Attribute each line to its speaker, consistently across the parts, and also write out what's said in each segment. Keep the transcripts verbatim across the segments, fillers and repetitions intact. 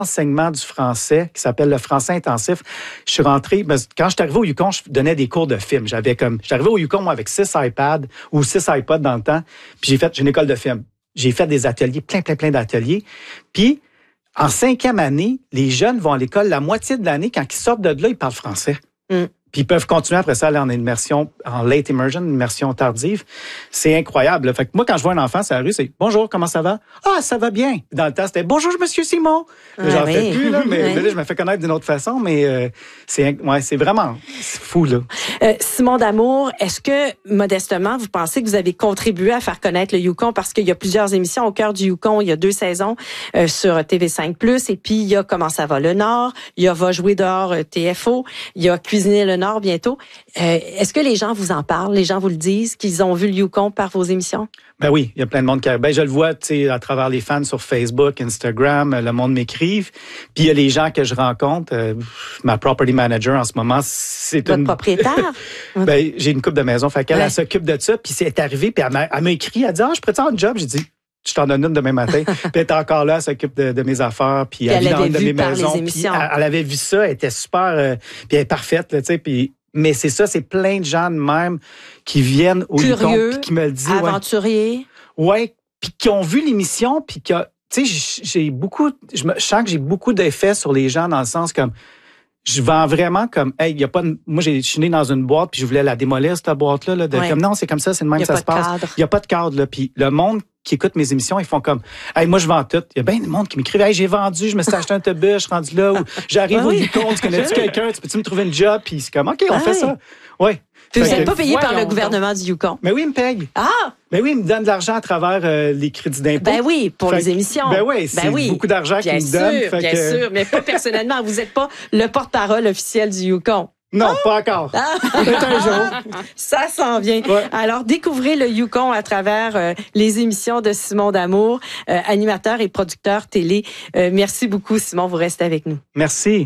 Speaker 1: enseignement du français qui s'appelle le français intensif. Je suis rentré, ben, quand je suis arrivé au Yukon, je donnais des cours de film. J'avais comme, je suis arrivé au Yukon, moi, avec six iPads ou six iPods dans le temps. Puis j'ai fait, j'ai une école de film. J'ai fait des ateliers, plein, plein, plein d'ateliers. Puis, en cinquième année, les jeunes vont à l'école la moitié de l'année. Quand ils sortent de là, ils parlent français. Mm. Puis ils peuvent continuer après ça à aller en immersion, en late immersion, immersion tardive. C'est incroyable. Là. Fait que moi, quand je vois un enfant sur la rue, c'est « Bonjour, comment ça va? »« Ah, ça va bien. » Dans le temps, c'était « Bonjour, monsieur Simon. » ah, J'en oui. fais plus, là, mais, oui. mais là, je me fais connaître d'une autre façon, mais euh, c'est, ouais, c'est vraiment c'est fou, là.
Speaker 2: Euh, Simon D'Amour, est-ce que, modestement, vous pensez que vous avez contribué à faire connaître le Yukon? Parce qu'il y a plusieurs émissions au cœur du Yukon. Il y a deux saisons euh, sur T V cinq plus, et puis il y a Comment ça va le Nord, il y a Va jouer dehors euh, T F O, il y a Cuisiner le Nord bientôt. Euh, est-ce que les gens vous en parlent? Les gens vous le disent, qu'ils ont vu le Yukon par vos émissions?
Speaker 1: Ben oui, il y a plein de monde qui... Ben je le vois, tu sais, à travers les fans sur Facebook, Instagram, le monde m'écrive. Puis il y a les gens que je rencontre. Euh, ma property manager en ce moment, c'est
Speaker 2: Votre
Speaker 1: une...
Speaker 2: propriétaire?
Speaker 1: ben j'ai une couple de maisons, fait qu'elle ouais. elle s'occupe de ça. Puis c'est arrivé, puis elle m'a, elle m'a écrit, elle dit « Ah, je pourrais te faire un job? » J'ai dit « Je t'en donne une demain matin. » Puis elle est encore là, elle s'occupe de, de mes affaires, puis, puis elle, elle vit dans une de mes maisons. Puis elle, elle avait vu ça, elle était super... Euh, puis elle est parfaite, là, tu sais, puis... Mais c'est ça, c'est plein de gens de même qui viennent au
Speaker 2: Curieux,
Speaker 1: Yukon, puis qui me le disent.
Speaker 2: Aventuriers.
Speaker 1: Ouais, ouais, puis qui ont vu l'émission, puis qui, tu sais, j'ai beaucoup, je, me, je sens que j'ai beaucoup d'effets sur les gens dans le sens comme, je vends vraiment comme, hey, il y a pas de, moi, j'ai, je suis né dans une boîte, puis je voulais la démolir, cette boîte-là, là, de ouais. comme, non, c'est comme ça, c'est de même que ça se passe. Il n'y a pas de cadre, là, puis le monde qui écoute mes émissions, ils font comme, hey, moi, je vends tout. Il y a bien du monde qui m'écrivent, hey, j'ai vendu, je me suis acheté un autobus, je suis rendu là, ou j'arrive ah, au oui. Yukon, tu connais-tu quelqu'un, tu peux-tu me trouver une job? Puis c'est comme, OK, on ah, fait oui. ça. Ouais.
Speaker 2: Puis vous n'êtes pas payé par le gouvernement du Yukon?
Speaker 1: Mais oui, il me paye.
Speaker 2: Ah!
Speaker 1: Mais oui, il me donne de l'argent à travers euh, les crédits d'impôt.
Speaker 2: Ben oui, pour
Speaker 1: fait
Speaker 2: les émissions.
Speaker 1: Ben oui, c'est ben oui. beaucoup d'argent qu'il me donne.
Speaker 2: Fait bien que... sûr, mais pas personnellement. Vous n'êtes pas le porte-parole officiel du Yukon.
Speaker 1: Non, ah! pas encore. Ah! Peut-être un jour.
Speaker 2: Ça s'en vient. Ouais. Alors, découvrez le Yukon à travers euh, les émissions de Simon D'Amour, euh, animateur et producteur télé. Euh, merci beaucoup, Simon. Vous restez avec nous.
Speaker 1: Merci.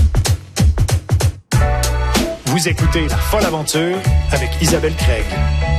Speaker 3: Vous écoutez La Folle Aventure avec Isabelle Craig.